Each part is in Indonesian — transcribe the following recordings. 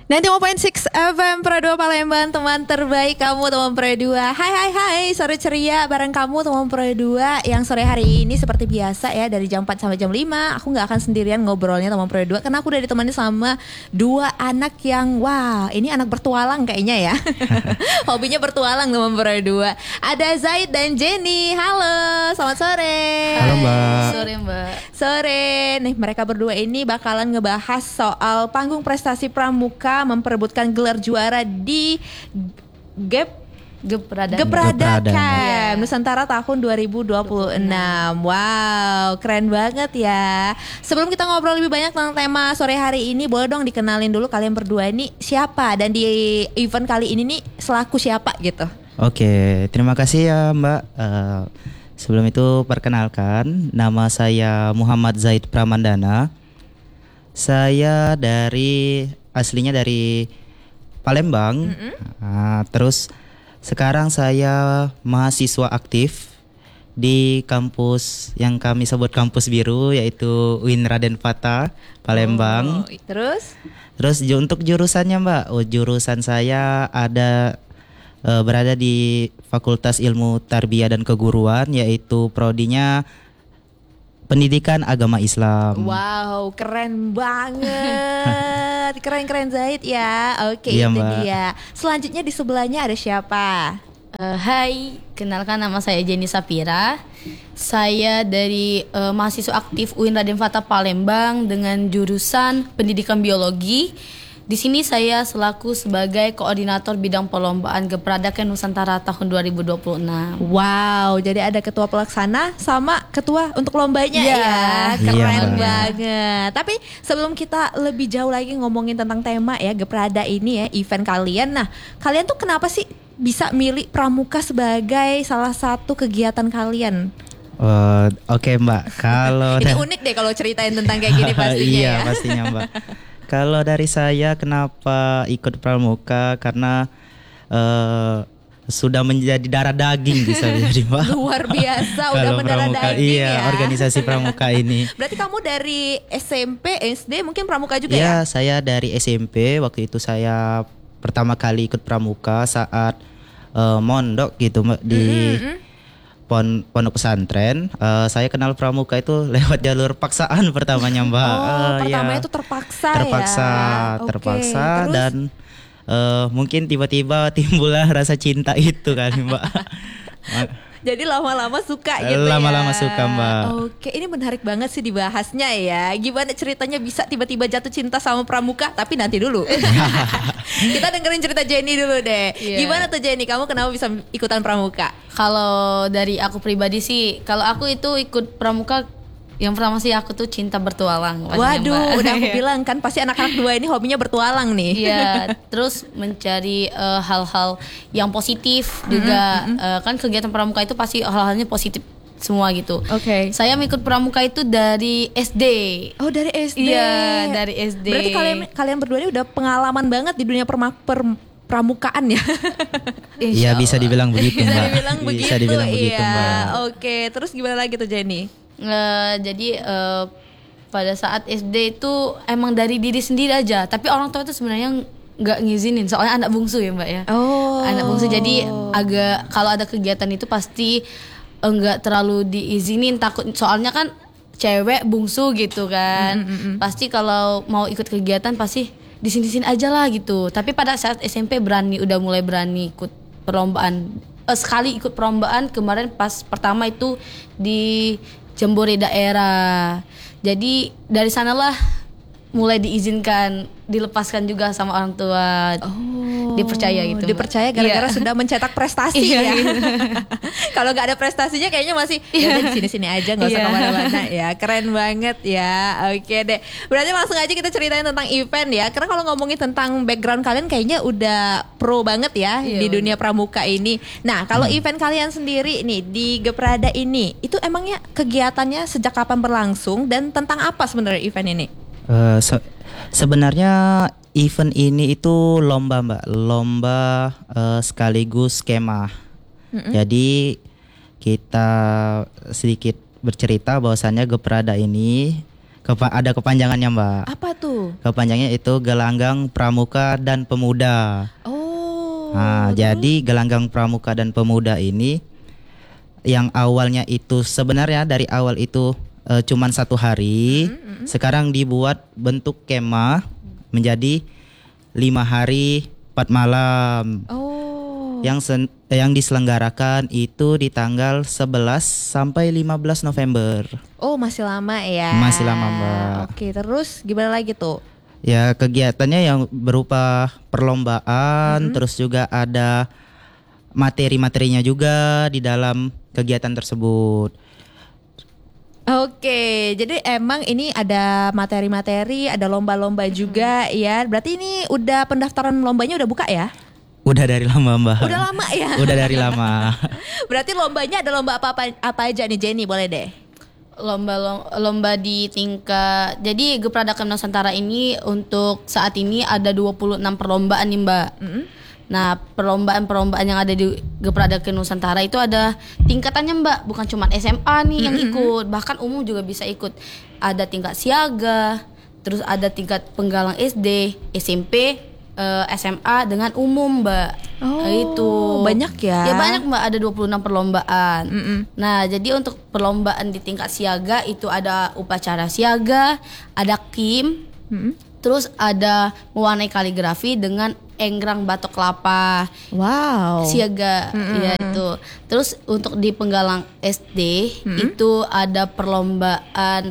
91.6 FM Pro 2 Palembang, teman terbaik kamu teman Pro 2. Hai, sore ceria bareng kamu teman Pro 2. Yang sore hari ini seperti biasa ya, dari jam 4 sampai jam 5 aku gak akan sendirian ngobrolnya teman Pro 2, karena aku udah ditemani sama dua anak yang wah, ini anak bertualang kayaknya ya. Hobinya bertualang teman Pro 2. Ada Zaid dan Jenny. Halo, selamat sore. Halo Mbak. Sore Mbak. Sore. Nih mereka berdua ini bakalan ngebahas soal panggung prestasi pramuka memperebutkan gelar juara di Geprada Camp Nusantara tahun 2026. Wow, keren banget ya. Sebelum kita ngobrol lebih banyak tentang tema sore hari ini, boleh dong dikenalin dulu kalian berdua ini siapa, dan di event kali ini nih selaku siapa gitu. Oke, terima kasih ya Mbak. Sebelum itu perkenalkan, nama saya Muhammad Zaid Pramandana. Saya aslinya dari Palembang. Terus sekarang saya mahasiswa aktif di kampus yang kami sebut kampus biru, yaitu UIN Raden Fata Palembang. Terus untuk jurusannya Mbak, jurusan saya berada di Fakultas Ilmu Tarbiyah dan Keguruan, yaitu prodinya Pendidikan Agama Islam. Wow, keren banget. Keren Zaid ya. Oke, iya, itu Mbak. dia. Selanjutnya di sebelahnya ada siapa? Hai, kenalkan nama saya Jenny Sapira. Saya dari mahasiswa aktif UIN Raden Fata Palembang dengan jurusan Pendidikan Biologi. Di sini saya selaku sebagai koordinator bidang perlombaan Geprada Camp Nusantara tahun 2026. Wow, jadi ada ketua pelaksana sama ketua untuk lombanya ya. Keren Iya, banget. Tapi sebelum kita lebih jauh lagi ngomongin tentang tema ya Geprada ini ya, event kalian. Nah, kalian tuh kenapa sih bisa milih pramuka sebagai salah satu kegiatan kalian? Oke Mbak, kalau Ini unik deh kalau ceritain tentang kayak gini pastinya iya, ya. pastinya Mbak. Kalau dari saya kenapa ikut pramuka, karena sudah menjadi darah daging bisa jadi Mbak. Luar biasa, udah Kalau mendarah pramuka, daging iya, ya. organisasi pramuka ini. Berarti kamu dari SMP, SD mungkin pramuka juga Ya, ya? saya dari SMP. Waktu itu saya pertama kali ikut pramuka saat mondok gitu Mbak, di pondok pesantren. Saya kenal pramuka itu lewat jalur paksaan pertamanya Mbak. Pertamanya Ya. itu terpaksa Terpaksa Terus? dan mungkin tiba-tiba timbullah rasa cinta itu kan Mbak. Jadi lama-lama suka gitu ya. Lama-lama suka Mbak. Oke, ini menarik banget sih dibahasnya ya. Gimana ceritanya bisa tiba-tiba jatuh cinta sama pramuka? Tapi nanti dulu. Kita dengerin cerita Jenny dulu deh. Iya. Gimana tuh Jenny, kamu kenapa bisa ikutan pramuka? Kalau dari aku pribadi sih, kalau aku itu ikut pramuka, yang pertama sih aku tuh cinta bertualang. pastinya, Waduh, Mbak. udah aku bilang kan pasti anak-anak dua ini hobinya bertualang nih. Iya, terus mencari hal-hal yang positif juga. Kan kegiatan pramuka itu pasti hal-halnya positif semua gitu. Oke. Saya mengikut pramuka itu dari SD. Oh, dari SD. Iya, dari SD. Berarti kalian berdua ini udah pengalaman banget di dunia pramukaan ya. Iya, bisa dibilang begitu Bisa Mbak. dibilang begitu. Bisa dibilang begitu Iya. Mbak. Oke, terus gimana lagi tuh Jenny? Jadi pada saat SD itu emang dari diri sendiri aja, tapi orang tua itu sebenarnya nggak ngizinin, soalnya anak bungsu ya Mbak ya. Oh. Anak bungsu, jadi agak kalau ada kegiatan itu pasti enggak terlalu diizinin, takut soalnya kan cewek bungsu gitu kan. Pasti kalau mau ikut kegiatan pasti di sini-sini aja lah gitu. Tapi pada saat SMP udah mulai berani ikut perlombaan. Sekali ikut perlombaan kemarin pas pertama itu di Jambore daerah. Jadi dari sanalah mulai diizinkan, dilepaskan juga sama orang tua. Dipercaya gitu. Dipercaya gara-gara sudah mencetak prestasi Iya, ya. gitu. Kalau nggak ada prestasinya kayaknya masih ya udah di sini-sini aja, nggak usah Iya. kemana-mana ya. Keren banget ya. Oke deh. Berarti langsung aja kita ceritain tentang event ya. Karena kalau ngomongin tentang background kalian kayaknya udah pro banget ya Iya, di dunia pramuka ini. Nah, kalau event kalian sendiri nih di Geprada ini, itu emangnya kegiatannya sejak kapan berlangsung dan tentang apa sebenarnya event ini? Sebenarnya event ini itu lomba Mbak, lomba sekaligus skema. Jadi kita sedikit bercerita bahwasannya Geprada ini Ada kepanjangannya Mbak. Apa tuh? Kepanjangannya itu Gelanggang Pramuka dan Pemuda. Oh. Nah, jadi Gelanggang Pramuka dan Pemuda ini yang awalnya itu sebenarnya dari awal itu cuman 1 hari, sekarang dibuat bentuk kemah menjadi 5 hari 4 malam. Oh. Yang diselenggarakan itu di tanggal 11 sampai 15 November. Oh, masih lama ya. Masih lama, Mbak. Oke, terus gimana lagi tuh? Ya, kegiatannya yang berupa perlombaan, terus juga ada materi-materinya juga di dalam kegiatan tersebut. Oke, jadi emang ini ada materi-materi, ada lomba-lomba juga ya. Berarti ini udah pendaftaran lombanya udah buka ya? Udah dari lama Mbak. Udah lama ya? Udah dari lama. Berarti lombanya ada lomba apa aja nih Jenny, boleh deh? Lomba di tingkat. Jadi Gepradakem Nusantara ini untuk saat ini ada 26 perlombaan nih Mbak. Nah, perlombaan-perlombaan yang ada di Gepradakem Nusantara itu ada tingkatannya Mbak, bukan cuma SMA nih yang ikut, bahkan umum juga bisa ikut. Ada tingkat siaga, terus ada tingkat penggalang SD, SMP, SMA dengan umum Mbak. Oh, itu banyak ya? Ya banyak Mbak, ada 26 perlombaan. Nah, jadi untuk perlombaan di tingkat siaga itu ada upacara siaga, ada KIM, terus ada mewarnai kaligrafi dengan enggrang batok kelapa. Wow. Siaga, ya itu. Terus untuk di penggalang SD itu ada perlombaan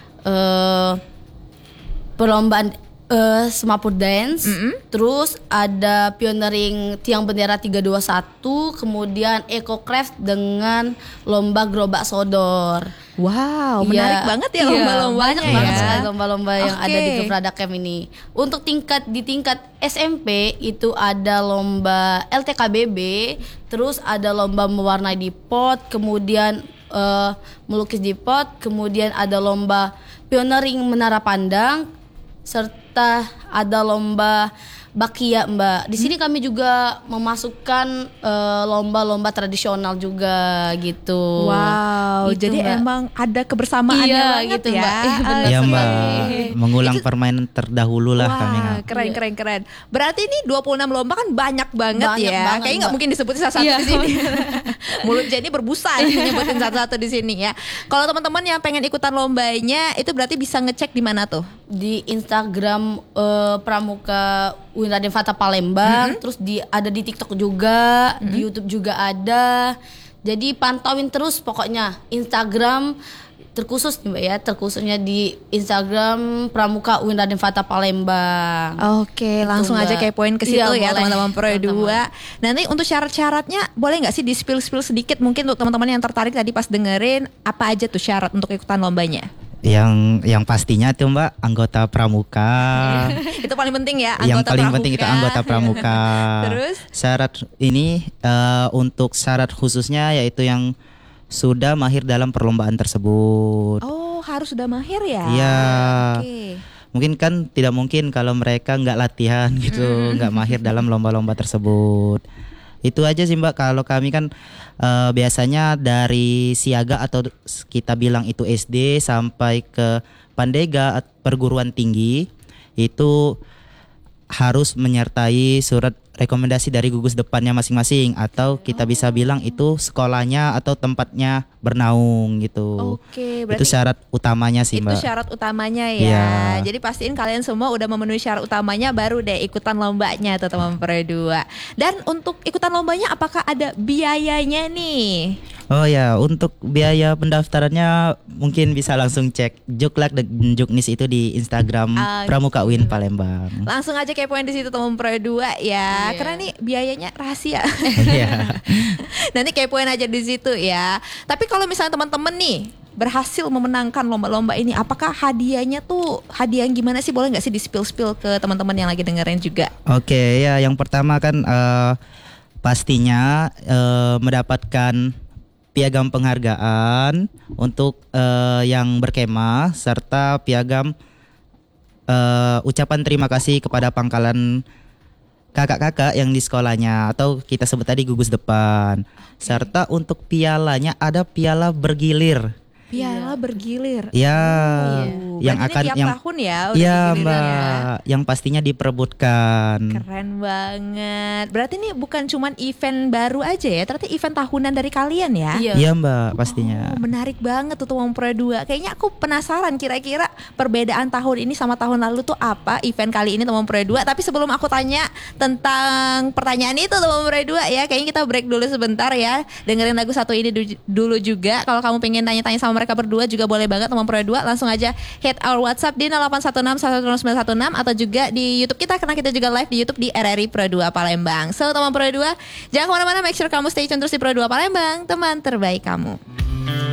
Semapur Dance, terus ada pioneering tiang bendera 321, kemudian Eco Craft dengan lomba gerobak sodor. Wow, menarik banget ya lomba-lombanya banyak banget ya. sekali lomba-lomba yang ada di Gepradakem ini. Untuk di tingkat SMP itu ada lomba LTKBB, terus ada lomba mewarnai di pot, kemudian melukis di pot, kemudian ada lomba pioneering menara pandang, serta ada lomba bakia Mbak. Di sini kami juga memasukkan lomba-lomba tradisional juga gitu. Wow, gitu, jadi Mbak. emang ada kebersamaannya Iya, banget gitu, ya. Mbak. Iya, benar Ya Mbak, sekali. mengulang permainan terdahulu lah kami. Wah, keren. Berarti ini 26 lomba kan banyak banget Banyak ya. banget, Kayaknya nggak Mbak. mungkin disebutin satu-satu Iya, di sini. Mulut Jenny berbusa nih nyebutin satu-satu di sini ya. Kalau teman-teman yang pengen ikutan lombanya itu berarti bisa ngecek di mana tuh? Di Instagram Pramuka UIN Raden Fata Palembang, terus ada di TikTok juga, di YouTube juga ada. Jadi pantauin terus pokoknya Instagram terkhusus nih Mbak ya, terkhususnya di Instagram Pramuka UIN Raden Fata Palembang. Oke, langsung Mbak. aja kepoin ke situ Iya, ya boleh. teman-teman Pro 2. Teman-teman. Nanti untuk syarat-syaratnya boleh nggak sih di spill sedikit mungkin untuk teman-teman yang tertarik tadi pas dengerin apa aja tuh syarat untuk ikutan lombanya? Yang pastinya tuh Mbak anggota pramuka. Itu paling penting ya, Yang anggota paling pramuka. penting itu anggota pramuka. Terus? Syarat ini untuk syarat khususnya yaitu yang sudah mahir dalam perlombaan tersebut. Oh, harus sudah mahir ya? Iya. Oke. Mungkin kan tidak mungkin kalau mereka nggak latihan gitu, nggak mahir dalam lomba-lomba tersebut. Itu aja sih Mbak, kalau kami kan biasanya dari siaga atau kita bilang itu SD sampai ke Pandega perguruan tinggi itu harus menyertai surat rekomendasi dari gugus depannya masing-masing atau kita bisa bilang itu sekolahnya atau tempatnya bernaung gitu. Oke, Itu berarti syarat utamanya sih itu Mbak. syarat utamanya ya. Iya. Jadi pastiin kalian semua udah memenuhi syarat utamanya baru deh ikutan lombanya tuh teman Pro 2. Dan untuk ikutan lombanya apakah ada biayanya nih? Oh ya, untuk biaya pendaftarannya mungkin bisa langsung cek Juklak dan Juknis itu di Instagram Pramuka UIN Palembang. Langsung aja kepoin di situ teman Pro 2 ya. Iya. Karena nih biayanya rahasia. Iya. Nanti kepoin aja di situ ya. Tapi kalau misalnya teman-teman nih berhasil memenangkan lomba-lomba ini, apakah hadiahnya tuh hadiah yang gimana sih? Boleh nggak sih di spill ke teman-teman yang lagi dengerin juga? Oke, ya yang pertama kan pastinya mendapatkan piagam penghargaan untuk yang berkemah serta piagam ucapan terima kasih kepada pangkalan kakak-kakak yang di sekolahnya atau kita sebut tadi gugus depan. Serta untuk pialanya ada piala bergilir. Piala bergilir. Ya. yang Berarti akan ini tiap yang tahun ya udah iya digiliran Mbak, ya. yang pastinya diperebutkan. Keren banget. Berarti ini bukan cuman event baru aja ya, ternyata event tahunan dari kalian ya. Iya. Iya Mbak, pastinya. Oh, menarik banget tuh Tuang Pro 2. Kayaknya aku penasaran kira-kira perbedaan tahun ini sama tahun lalu tuh apa event kali ini Tuang Pro 2. Tapi sebelum aku tanya tentang pertanyaan itu Tuang Pro 2 ya, kayaknya kita break dulu sebentar ya. Dengerin lagu satu ini dulu juga. Kalau kamu pengen tanya-tanya sama mereka berdua juga boleh banget Tuang Pro 2. Langsung aja hit our WhatsApp di 0816 10916 atau juga di YouTube kita karena kita juga live di YouTube di RRI Pro 2 Palembang. So teman Pro 2, jangan kemana-mana, make sure kamu stay tune terus di Pro 2 Palembang, teman terbaik kamu.